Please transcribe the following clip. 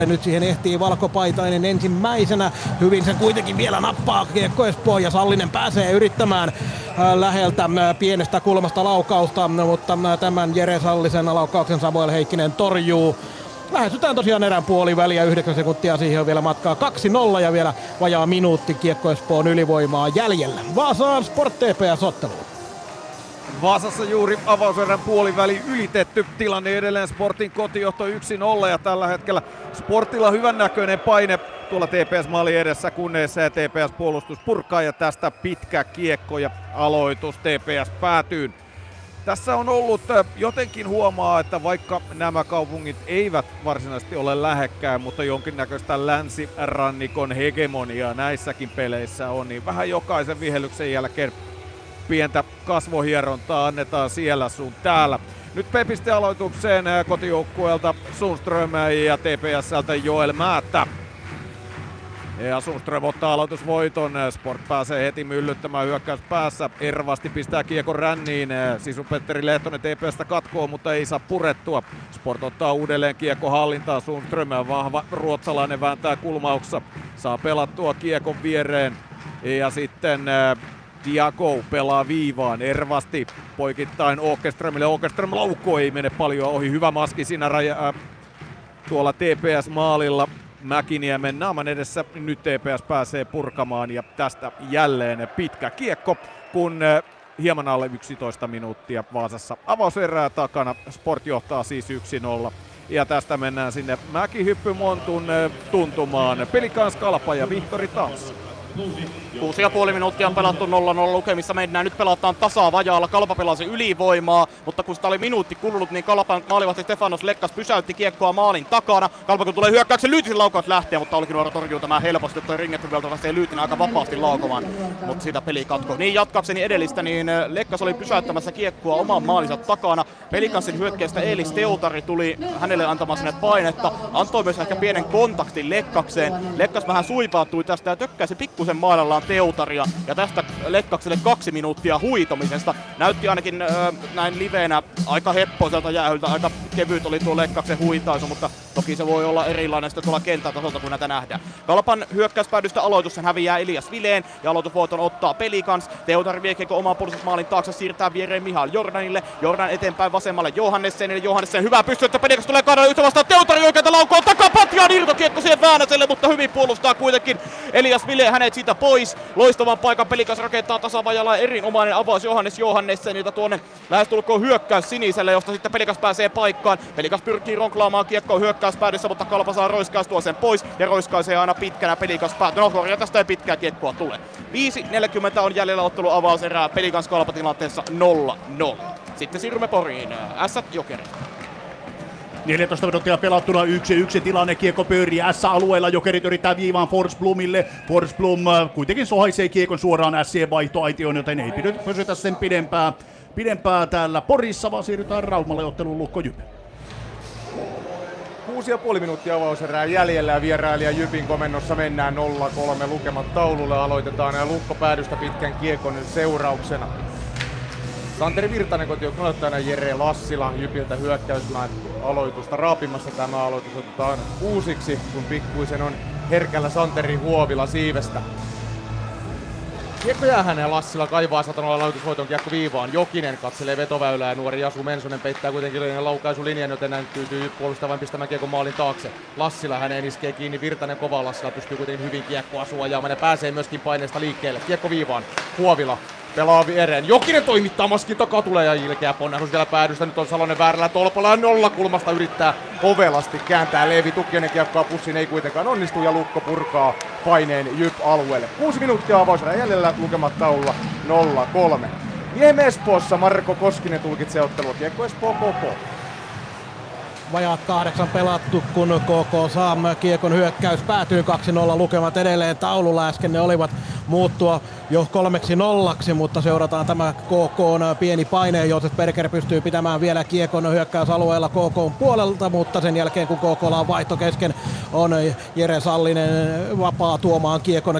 Nyt siihen ehtii Valkopaitainen ensimmäisenä. Hyvin se kuitenkin vielä nappaa kiekko Espoo ja Sallinen pääsee yrittämään läheltä pienestä kulmasta laukausta, mutta tämän Jere Sallisen laukauksen Samuel Heikkinen torjuu. Lähestytään tosiaan erän puoliväliä, 9 sekuntia siihen on vielä matkaa, 2-0 ja vielä vajaa minuutti kiekko Espoon ylivoimaa jäljellä. Vaasaan Sport TPS-otteluun. Vaasassa juuri avauserän puoliväli ylitetty. Tilanne edelleen Sportin kotijohto 1-0 ja tällä hetkellä Sportilla hyvännäköinen paine tuolla TPS-maalin edessä, kunnes TPS-puolustus purkaa ja tästä pitkä kiekko ja aloitus TPS päätyyn. Tässä on ollut, jotenkin huomaa, että vaikka nämä kaupungit eivät varsinaisesti ole lähekkäin, mutta jonkinnäköistä länsirannikon hegemoniaa näissäkin peleissä on, niin vähän jokaisen vihellyksen jälkeen pientä kasvohierontaa annetaan siellä sun täällä. Nyt P-pistealoitukseen kotijoukkueelta Sundström ja TPS:ltä Joel Määttä. Ja Sundström ottaa aloitusvoiton. Sport pääsee heti myllyttämään hyökkäyspäässä. Ervasti pistää kiekon ränniin. Sisu-Petteri Lehtonen TPS:stä katkoo, mutta ei saa purettua. Sport ottaa uudelleen kiekko hallintaan. Sundström, vahva ruotsalainen, vääntää kulmauksessa. Saa pelattua kiekon viereen. Ja sitten Diago pelaa viivaan. Ervasti poikittain Åkerströmille. Åkerström laukko, ei mene paljon ohi. Hyvä maski siinä tuolla TPS-maalilla. Mäkiniemen naaman edessä. Nyt TPS pääsee purkamaan ja tästä jälleen pitkä kiekko, kun hieman alle 11 minuuttia Vaasassa avauserää takana. Sport johtaa siis 1-0. Ja tästä mennään sinne Mäkihyppymontun tuntumaan. Pelikans Kalpa ja Vihtori Tanssi. 6,5 minuuttia on pelattu 0-0 lukemissa. Mennään, nyt pelataan tasaa vajaalla. Kalpa pelasi ylivoimaa, mutta kun sitä oli minuutti kulunut, niin Kalpan maalivahti Stefanos Lekkas pysäytti kiekkoa maalin takana. Kalpa kun tulee hyökkäyksen, Lyytisen laukaus lähtee, mutta Olkinuora torjuu tämän helposti. Toi Ringettyveltä pääsee Lyytinen aika vapaasti laukomaan, mutta siitä peli katkoi. Niin jatkaakseni edellistä, niin Lekkas oli pysäyttämässä kiekkoa oman maalinsa takana. Pelikansin hyökkäystä Eelis Teutari tuli hänelle antamaan sinne painetta. Antoi myös ehkä pienen kontaktin Lekkakseen. Lekkas vähän suipaantui tästä ja tökkäisi pikkusen maaillallaan Teutaria. Ja tästä Lekkakselle 2 minuuttia huitomisesta. Näytti ainakin näin liveenä aika heppoiselta jäähyltä. Aika kevyt oli tuo Lekkaksen huitaisu, mutta toki se voi olla erilainen sitten tuolla kenttätasolta, kun näitä nähdään. Kalpan hyökkäyspäädystä aloitus sen häviää Elias Vileen ja aloitusvoiton ottaa Pelikans. Teutari vie kiekko oman puolustusmaalin taakse, siirtää viereen Mihail Jordanille. Jordan eteenpäin vasemmalle Johannessenille. Johannessen hyvä pysty, että Pelikas tulee kahdella yhtä vastaan. Teutari oikealta laukoo takapatjaan, irtokiekko siihen Väänäselle, mutta hyvin puolustaa kuitenkin Elias Vile hänet siitä pois. Loistavan paikan Pelikas rakentaa tasavajalla, erinomainen avaus Johannessenilta tuonne lähestulkoon hyökkäys siniselle, josta sitten Pelikas pääsee paikkaan. Pelikas pyrkii ronklaamaan kiekkoa hyökkäyspäädyssä, mutta Kalpa saa roiskaistua sen pois ja roiskaisee aina pitkänä. Pelikas päätyy. No ja tästä ei pitkää kiekkoa tule. 5.40 on jäljellä ottelu avauserää. Pelikans Kalpa tilanteessa 0-0. Sitten siirrymme Poriin. Ässät Jokerit. 14 minuuttia pelattuna 1-1 tilanne, kiekko pyörii S-alueella, Jokerit yrittää viivaan Forsblomille. Forsblom kuitenkin sohaisee kiekon suoraan Sien vaihtoaitioon, joten ei pysytä sen pidempää täällä Porissa, vaan siirrytään Raumalle otteluun Lukko Jyp. 6,5 minuuttia avauserää jäljellä ja vierailija Jypin komennossa mennään 0-3 lukemat taululle. Aloitetaan Lukko päädystä pitkän kiekon seurauksena. Santeri Virtanen kotijoukkueena Jere Lassila Jypiltä hyökkäysmään aloitusta raapimassa. Tämä aloitus otetaan uusiksi, kun pikkuisen on herkällä Santeri Huovila siivestä. Kiekko jää hänen, Lassila kaivaa satanolla aloitusvoiton kiekko viivaan. Jokinen katselee vetoväylää ja nuori Jasu Mensonen peittää kuitenkin laukaisulinjan, joten hän tyytyy puolustaa vain pistämään kiekon maalin taakse. Lassila hänen iskee kiinni, Virtanen kovaa, Lassila pystyy kuitenkin hyvin kiekkoa suojaamaan ja pääsee myöskin paineesta liikkeelle. Kiekko viivaan, Huovila pelaa viereen. Jokinen toimittaa maskin takaa, tulee ja ilkeä ponnahdus vielä päädystä. Nyt on Salonen väärällä tolpalla ja nollakulmasta yrittää ovelasti kääntää Leevi Tukkinen kiekkoa pussiin, ei kuitenkaan onnistu ja Lukko purkaa paineen Jyp-alueelle. 6 minuuttia avauserää jäljellä, lukemat taululla 0-3. Niemi Espoossa Marko Koskinen tulkitsee ottelua, kiekko Espoo KK. Vajaat 8 pelattu, kun KK saa kiekon hyökkäys päätyy 2-0 lukemat edelleen taululla. Äsken ne olivat muuttua jo 3-0, mutta seurataan tämä KK:n pieni paine. Joosef Berger pystyy pitämään vielä kiekon hyökkäysalueella KK:n puolelta, mutta sen jälkeen kun KK:lla on vaihto kesken, on Jere Sallinen vapaa tuomaan kiekon